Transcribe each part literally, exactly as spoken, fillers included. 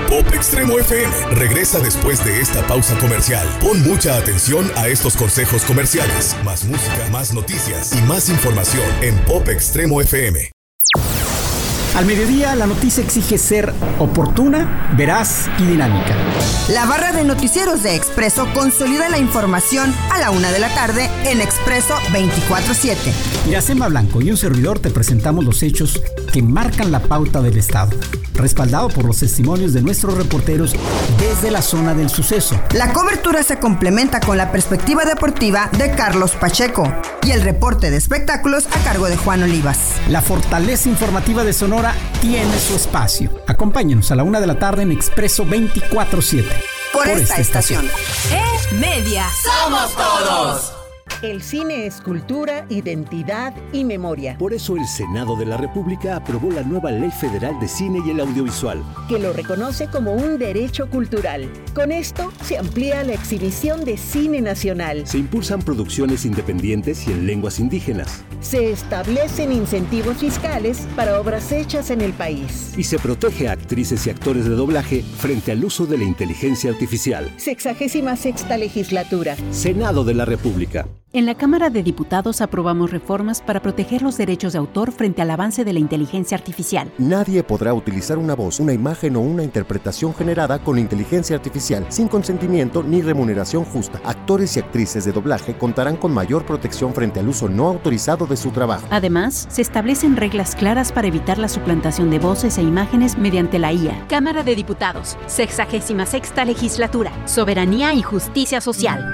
Pop Extremo F M regresa después de esta pausa comercial. Pon mucha atención a estos consejos comerciales. Más música, más noticias y más información en Pop Extremo F M. Al mediodía, la noticia exige ser oportuna, veraz y dinámica. La barra de noticieros de Expreso consolida la información a la una de la tarde en Expreso veinticuatro siete. Iracema Blanco y un servidor te presentamos los hechos que marcan la pauta del Estado, respaldado por los testimonios de nuestros reporteros desde la zona del suceso. La cobertura se complementa con la perspectiva deportiva de Carlos Pacheco y el reporte de espectáculos a cargo de Juan Olivas. La fortaleza informativa de Sonora tiene su espacio. Acompáñenos a la una de la tarde en Expreso veinticuatro siete. Por, por esta, esta estación. estación. E-Media. ¡Somos todos! El cine es cultura, identidad y memoria. Por eso el Senado de la República aprobó la nueva Ley Federal de Cine y el Audiovisual, que lo reconoce como un derecho cultural. Con esto se amplía la exhibición de cine nacional. Se impulsan producciones independientes y en lenguas indígenas. Se establecen incentivos fiscales para obras hechas en el país. Y se protege a actrices y actores de doblaje frente al uso de la inteligencia artificial. Sexagésima sexta legislatura. Senado de la República. En la Cámara de Diputados aprobamos reformas para proteger los derechos de autor frente al avance de la inteligencia artificial. Nadie podrá utilizar una voz, una imagen o una interpretación generada con inteligencia artificial sin consentimiento ni remuneración justa. Actores y actrices de doblaje contarán con mayor protección frente al uso no autorizado de su trabajo. Además, se establecen reglas claras para evitar la suplantación de voces e imágenes mediante la I A. Cámara de Diputados, sexagésima sexta legislatura, soberanía y justicia social.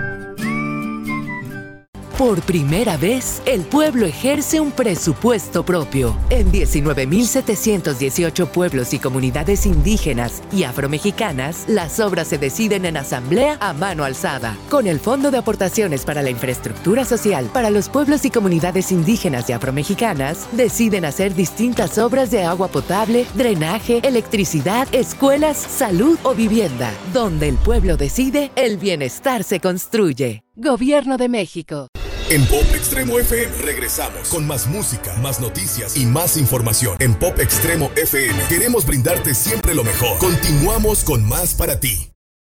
Por primera vez, el pueblo ejerce un presupuesto propio. En diecinueve mil setecientos dieciocho pueblos y comunidades indígenas y afromexicanas, las obras se deciden en asamblea a mano alzada. Con el Fondo de Aportaciones para la Infraestructura Social para los pueblos y comunidades indígenas y afromexicanas, deciden hacer distintas obras de agua potable, drenaje, electricidad, escuelas, salud o vivienda. Donde el pueblo decide, el bienestar se construye. Gobierno de México. En Pop Extremo F M regresamos con más música, más noticias y más información. En Pop Extremo F M queremos brindarte siempre lo mejor. Continuamos con más para ti.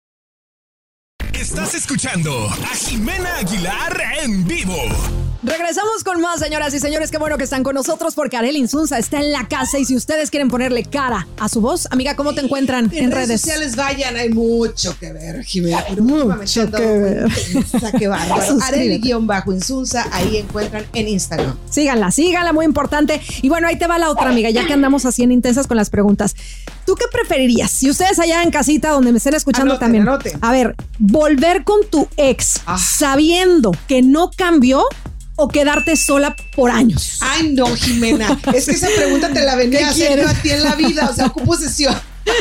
Estás escuchando a Jimena Aguilar en vivo. Regresamos con más, señoras y señores. Qué bueno que están con nosotros porque Arely Insunza está en la casa y si ustedes quieren ponerle cara a su voz, amiga, ¿cómo te encuentran en, en redes? redes sociales? Vayan, hay mucho que ver, Jimena. Pero mucho que ver. Qué bárbaro. Arely-Insunza, ahí encuentran en Instagram. Síganla, síganla, muy importante. Y bueno, ahí te va la otra, amiga, ya que andamos así en intensas con las preguntas. ¿Tú qué preferirías? Si ustedes allá en casita donde me estén escuchando anoten, también. Anoten. A ver, volver con tu ex ah. sabiendo que no cambió o quedarte sola por años. Ay, no, Jimena. Es que esa pregunta te la venía a hacer yo a ti en la vida. O sea, ocupo sesión.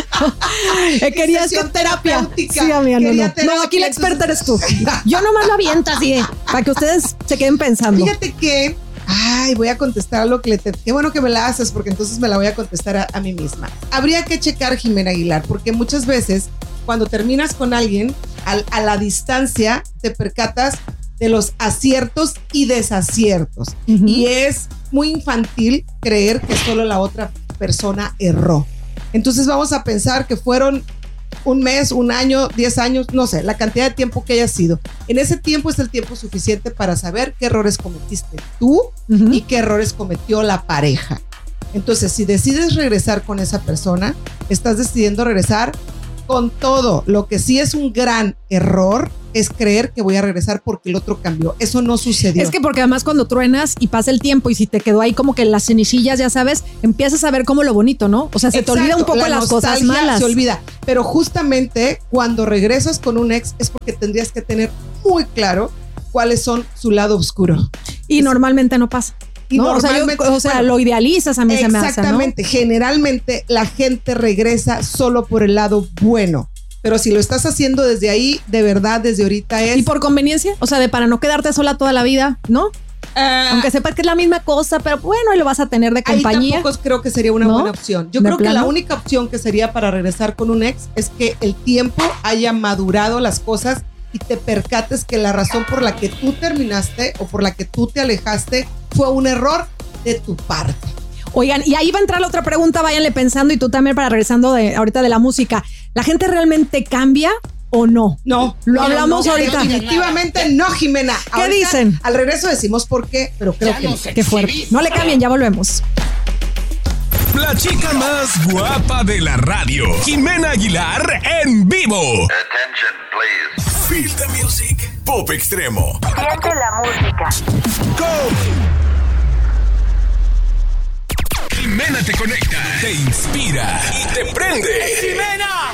Eh, quería sesión terapéutica. Sí, amiga, no, no. no, aquí la experta eres tú. Yo nomás lo aviento así, eh, para que ustedes se queden pensando. Fíjate que, ay, voy a contestar lo que le... Te, qué bueno que me la haces, porque entonces me la voy a contestar a, a mí misma. Habría que checar, Jimena Aguilar, porque muchas veces cuando terminas con alguien, a, a la distancia te percatas de los aciertos y desaciertos. Uh-huh. Y es muy infantil creer que solo la otra persona erró. Entonces vamos a pensar que fueron un mes, un año, diez años, no sé, la cantidad de tiempo que haya sido. En ese tiempo es el tiempo suficiente para saber qué errores cometiste tú uh-huh. y qué errores cometió la pareja. Entonces, si decides regresar con esa persona, estás decidiendo regresar con todo. Lo que sí es un gran error es creer que voy a regresar porque el otro cambió. Eso no sucedió. Es que porque además cuando truenas y pasa el tiempo y si te quedó ahí como que las cenillas, ya sabes, empiezas a ver como lo bonito, ¿no? O sea, se Exacto, te olvida un poco las cosas malas. Se olvida. Pero justamente cuando regresas con un ex es porque tendrías que tener muy claro cuáles son su lado oscuro. Y es, normalmente no pasa. Y ¿no? normalmente, o sea, yo, o sea bueno, lo idealizas, a mí se me hace, exactamente, ¿no? Generalmente la gente regresa solo por el lado bueno. Pero si lo estás haciendo desde ahí, de verdad, desde ahorita es... ¿Y por conveniencia? O sea, de para no quedarte sola toda la vida, ¿no? Uh, Aunque sepas que es la misma cosa, pero bueno, y lo vas a tener de compañía. Ahí tampoco creo que sería una ¿no? buena opción. Yo creo plano? que la única opción que sería para regresar con un ex es que el tiempo haya madurado las cosas y te percates que la razón por la que tú terminaste o por la que tú te alejaste fue un error de tu parte. Oigan, y ahí va a entrar la otra pregunta, váyanle pensando y tú también para regresando de ahorita de la música. ¿La gente realmente cambia o no? No. Lo hablamos no, no, ahorita. Definitivamente no, Jimena. ¿Qué Ahorita, dicen? Al regreso decimos por qué, pero creo ya que no. Qué fuerte. No le cambien, ya volvemos. La chica más guapa de la radio, Jimena Aguilar en vivo. Attention, please. Feel the music. Pop Extremo. Siente la música. Go. Jimena te conecta, te inspira y te prende. ¡Jimena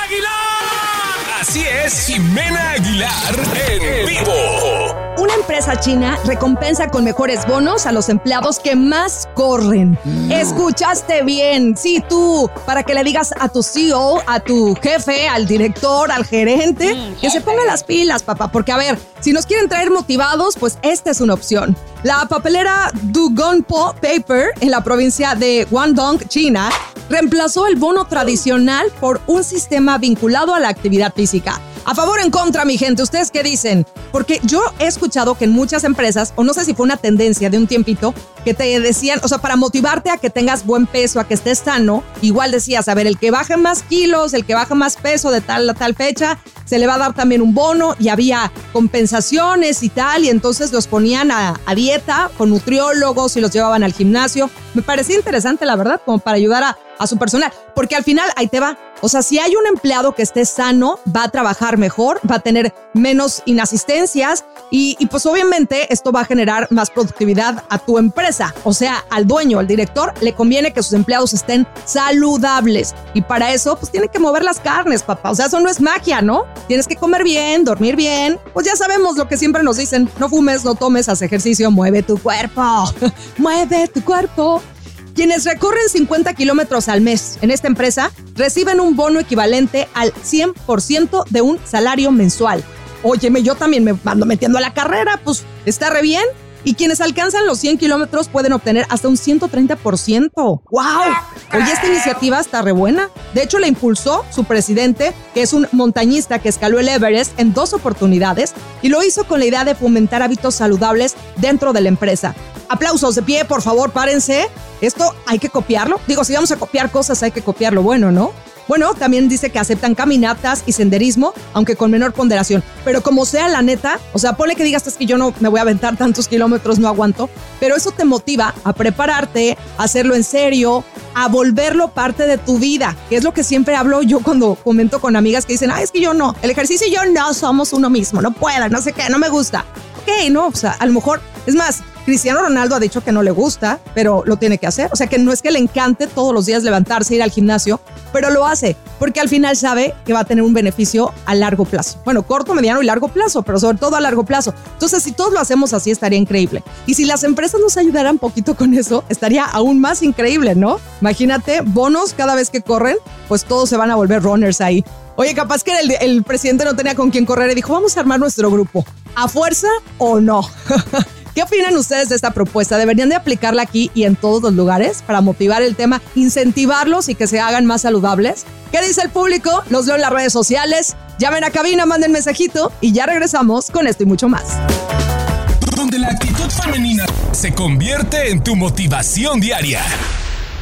Aguilar! Así es, Jimena Aguilar en vivo. Una empresa china recompensa con mejores bonos a los empleados que más corren. Mm. Escuchaste bien. Sí, tú, para que le digas a tu C E O, a tu jefe, al director, al gerente, mm, que se pongan las pilas, papá. Porque, a ver, si nos quieren traer motivados, pues esta es una opción. La papelera Dugonpo Paper en la provincia de Guangdong, China, reemplazó el bono tradicional por un sistema vinculado a la actividad física. A favor o en contra, mi gente, ¿ustedes qué dicen? Porque yo he escuchado que en muchas empresas, o no sé si fue una tendencia de un tiempito, que te decían, o sea, para motivarte a que tengas buen peso, a que estés sano, igual decías, a ver, el que baje más kilos, el que baje más peso de tal a tal fecha, se le va a dar también un bono, y había compensaciones y tal, y entonces los ponían a, a dieta con nutriólogos y los llevaban al gimnasio. Me parecía interesante, la verdad, como para ayudar a, a su personal, porque al final, ahí te va. O sea, si hay un empleado que esté sano, va a trabajar mejor, va a tener menos inasistencias y, y pues obviamente esto va a generar más productividad a tu empresa. O sea, al dueño, al director, le conviene que sus empleados estén saludables. Y para eso, pues tienen que mover las carnes, papá. O sea, eso no es magia, ¿no? Tienes que comer bien, dormir bien. Pues ya sabemos lo que siempre nos dicen. No fumes, no tomes, haz ejercicio, mueve tu cuerpo. Mueve tu cuerpo. Quienes recorren cincuenta kilómetros al mes en esta empresa reciben un bono equivalente al cien por ciento de un salario mensual. Óyeme, yo también me ando metiendo a la carrera, pues está re bien. Y quienes alcanzan los cien kilómetros pueden obtener hasta un ciento treinta por ciento. ¡Wow! Oye, esta iniciativa está re buena. De hecho, la impulsó su presidente, que es un montañista que escaló el Everest en dos oportunidades y lo hizo con la idea de fomentar hábitos saludables dentro de la empresa. Aplausos de pie, por favor, párense. Esto hay que copiarlo. Digo, si vamos a copiar cosas, hay que copiar lo bueno, ¿no? Bueno, también dice que aceptan caminatas y senderismo, aunque con menor ponderación. Pero como sea, la neta, o sea, ponle que digas, es que yo no me voy a aventar tantos kilómetros, no aguanto. Pero eso te motiva a prepararte, a hacerlo en serio, a volverlo parte de tu vida, que es lo que siempre hablo yo cuando comento con amigas que dicen, ah, es que yo no, el ejercicio y yo no somos uno mismo, no puedo, no sé qué, no me gusta. Ok, no, o sea, a lo mejor, es más, Cristiano Ronaldo ha dicho que no le gusta, pero lo tiene que hacer. O sea, que no es que le encante todos los días levantarse, ir al gimnasio, pero lo hace porque al final sabe que va a tener un beneficio a largo plazo. Bueno, corto, mediano y largo plazo, pero sobre todo a largo plazo. Entonces, si todos lo hacemos así, estaría increíble. Y si las empresas nos ayudaran un poquito con eso, estaría aún más increíble, ¿no? Imagínate, bonos cada vez que corren, pues todos se van a volver runners ahí. Oye, capaz que el, el presidente no tenía con quién correr y dijo, vamos a armar nuestro grupo. ¿A fuerza o no? ¿Qué opinan ustedes de esta propuesta? ¿Deberían de aplicarla aquí y en todos los lugares para motivar el tema, incentivarlos y que se hagan más saludables? ¿Qué dice el público? Los leo en las redes sociales. Llamen a cabina, manden mensajito y ya regresamos con esto y mucho más. Donde la actitud femenina se convierte en tu motivación diaria.